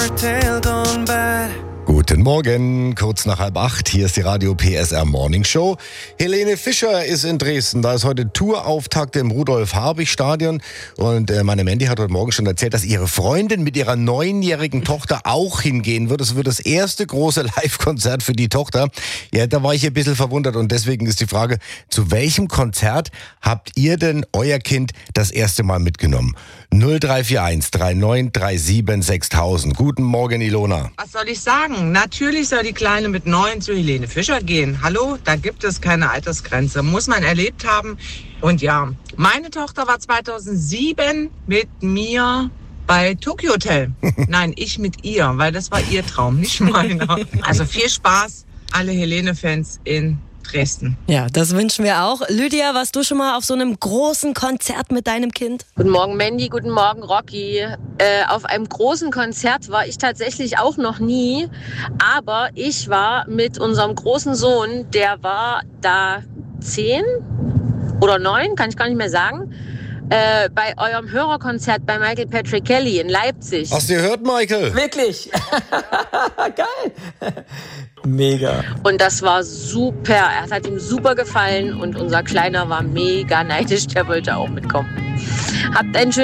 Guten Morgen, kurz nach 7:30. Hier ist die Radio PSR Morning Show. Helene Fischer ist in Dresden. Da ist heute Tourauftakt im Rudolf-Habich-Stadion. Und meine Mandy hat heute Morgen schon erzählt, dass ihre Freundin mit ihrer 9-jährigen Tochter auch hingehen wird. Es wird das erste große Live-Konzert für die Tochter. Ja, da war ich ein bisschen verwundert. Und deswegen ist die Frage, zu welchem Konzert habt ihr denn euer Kind das erste Mal mitgenommen? 0341 3937 6000. Guten Morgen, Ilona. Was soll ich sagen? Natürlich soll die Kleine mit 9 zu Helene Fischer gehen. Hallo, da gibt es keine Altersgrenze. Muss man erlebt haben. Und ja, meine Tochter war 2007 mit mir bei Tokyo Hotel. Nein, ich mit ihr, weil das war ihr Traum, nicht meiner. Also viel Spaß, alle Helene-Fans in Dresden. Ja, das wünschen wir auch. Lydia, warst du schon mal auf so einem großen Konzert mit deinem Kind? Guten Morgen Mandy, guten Morgen Rocky. Auf einem großen Konzert war ich tatsächlich auch noch nie, aber ich war mit unserem großen Sohn, der war da 10 oder 9, kann ich gar nicht mehr sagen, bei eurem Hörerkonzert bei Michael Patrick Kelly in Leipzig. Hast du gehört, Michael? Wirklich? Geil. Mega. Und das war super. Es hat ihm super gefallen und unser Kleiner war mega neidisch. Der wollte auch mitkommen. Habt einen schönen